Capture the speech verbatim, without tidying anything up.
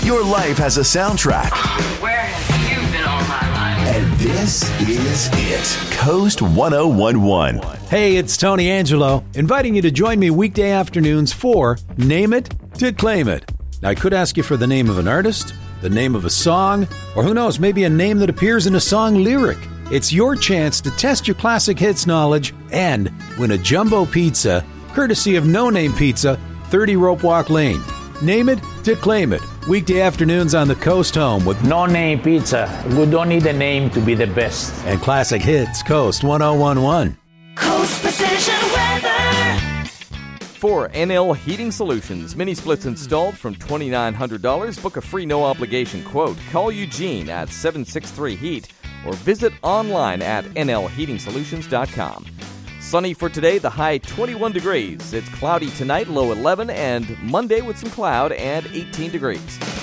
Your life has a soundtrack. Where have you been all my life? And this is it. Coast ten eleven. Hey, it's Tony Angelo, inviting you to join me weekday afternoons for Name It to Claim It. Now, I could ask you for the name of an artist, the name of a song, or who knows, maybe a name that appears in a song lyric. It's your chance to test your classic hits knowledge and win a jumbo pizza, courtesy of No Name Pizza, thirty Rope Walk Lane. Name it to claim it. Weekday afternoons on the Coast Home with No Name Pizza. We don't need a name to be the best. And classic hits, Coast ten eleven. Coast Precision Weather. For N L Heating Solutions, mini splits installed from twenty-nine hundred dollars. Book a free no obligation quote. Call Eugene at seven six three heat or visit online at N L heating solutions dot com. Sunny for today, the high twenty-one degrees. It's cloudy tonight, low eleven, and Monday with some cloud and eighteen degrees.